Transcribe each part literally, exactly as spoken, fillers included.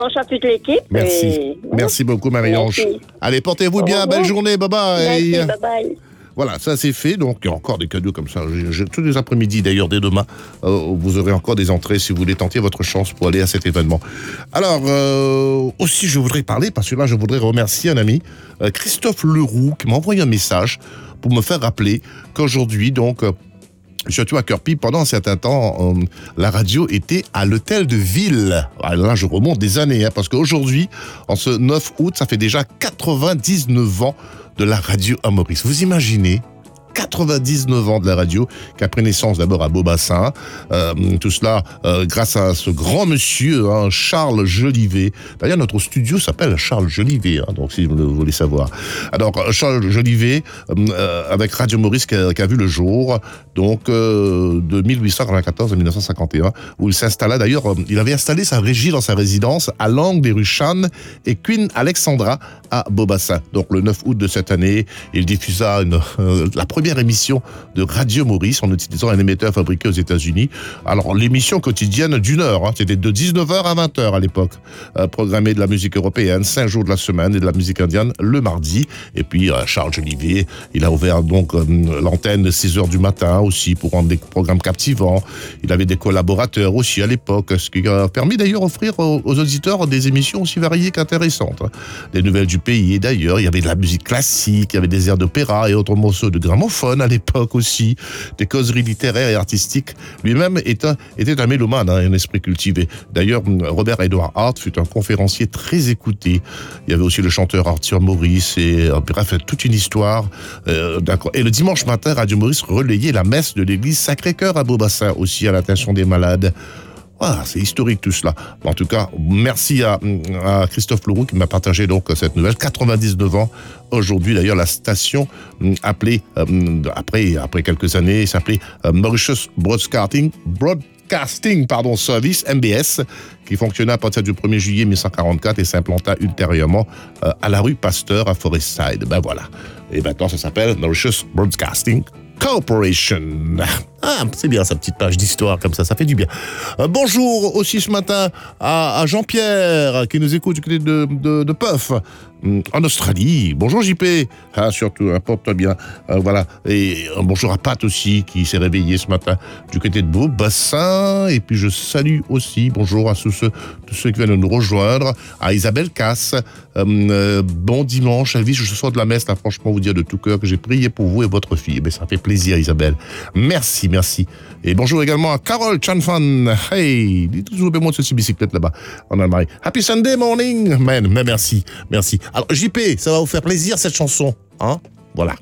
Bonjour à toute l'équipe. Merci. Et... Merci beaucoup, Marie-Ange. Merci. Allez, portez-vous bien. Belle journée. Bye bye. Merci, bye bye. Voilà, ça c'est fait. Donc, il y a encore des cadeaux comme ça. Je, je, tous les après-midi, d'ailleurs, dès demain, euh, vous aurez encore des entrées si vous voulez tenter votre chance pour aller à cet événement. Alors, euh, aussi, je voudrais parler, parce que là, je voudrais remercier un ami, euh, Christophe Leroux, qui m'a envoyé un message pour me faire rappeler qu'aujourd'hui, donc, euh, surtout à Querpi, pendant un certain temps, euh, la radio était à l'hôtel de ville. Alors là, je remonte des années, hein, parce qu'aujourd'hui, en ce neuf août, ça fait déjà quatre-vingt-dix-neuf ans de la radio à Maurice. Vous imaginez ? quatre-vingt-dix-neuf ans de la radio, qui a pris naissance d'abord à Beaubassin. Euh, tout cela euh, grâce à ce grand monsieur, hein, Charles Jolivet. D'ailleurs, notre studio s'appelle Charles Jolivet, hein, donc si vous le voulez savoir. Alors, Charles Jolivet, euh, avec Radio Maurice, qui a, qui a vu le jour, donc euh, de mille huit cent quatre-vingt-quatorze à mille neuf cent cinquante et un, où il s'installa. D'ailleurs, euh, il avait installé sa régie dans sa résidence à l'angle des rues Channes et Queen Alexandra à Beaubassin. Donc, le neuf août de cette année, il diffusa une, euh, la première première émission de Radio Maurice en utilisant un émetteur fabriqué aux États-Unis. Alors, l'émission quotidienne d'une heure, hein, c'était de dix-neuf heures à vingt heures à l'époque, euh, programmée de la musique européenne, cinq jours de la semaine, et de la musique indienne le mardi. Et puis, euh, Charles Jolivet, il a ouvert donc euh, l'antenne de six heures du matin aussi pour rendre des programmes captivants. Il avait des collaborateurs aussi à l'époque, ce qui a permis d'ailleurs d'offrir aux, aux auditeurs des émissions aussi variées qu'intéressantes. Des nouvelles du pays, et d'ailleurs, il y avait de la musique classique, il y avait des airs d'opéra et autres morceaux de gramophone à l'époque aussi, des causeries littéraires et artistiques. Lui-même était un, était un mélomane, hein, un esprit cultivé. D'ailleurs, Robert Edward Hart fut un conférencier très écouté. Il y avait aussi le chanteur Arthur Maurice, et euh, bref, toute une histoire. Euh, d'accord. Et le dimanche matin, Radio Maurice relayait la messe de l'église Sacré-Cœur à Beaubassin, aussi à l'attention des malades. Ah, c'est historique tout cela. En tout cas, merci à, à Christophe Leroux qui m'a partagé donc cette nouvelle. quatre-vingt-dix-neuf ans aujourd'hui. D'ailleurs, la station appelée euh, après après quelques années s'appelait euh, Mauritius Broadcasting Broadcasting pardon Service M B S, qui fonctionna à partir du premier juillet mille neuf cent quarante-quatre et s'implanta ultérieurement euh, à la rue Pasteur à Forestside. Ben voilà. Et maintenant, ça s'appelle Mauritius Broadcasting Corporation. Ah, c'est bien sa petite page d'histoire comme ça, ça fait du bien. Euh, bonjour aussi ce matin à, à Jean-Pierre qui nous écoute du côté de, de, de Puff en Australie. Bonjour J P, ah, surtout, porte-toi bien. Euh, voilà. Et un bonjour à Pat aussi qui s'est réveillé ce matin du côté de Beaubassin. Et puis je salue aussi, bonjour à tous ceux, tous ceux qui viennent nous rejoindre, à Isabelle Casse. Euh, euh, bon dimanche, Elvis, je sors de la messe, là, franchement, vous dire de tout cœur que j'ai prié pour vous et votre fille. Mais ça fait plaisir, Isabelle. Merci, merci. Et bonjour également à Carole Chanfan. Hey, dites-moi de cette bicyclette là-bas en Allemagne. Happy Sunday morning, man. Mais merci, merci. Alors, J P, ça va vous faire plaisir cette chanson, hein? Voilà.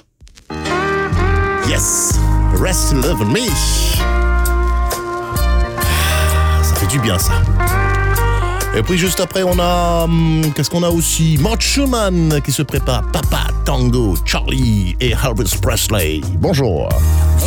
Yes, Rest Love Me. Ça fait du bien, ça. Et puis juste après, on a... Hum, qu'est-ce qu'on a aussi? Mort Schumann qui se prépare. Papa, Tango, Charlie et Elvis Presley. Bonjour.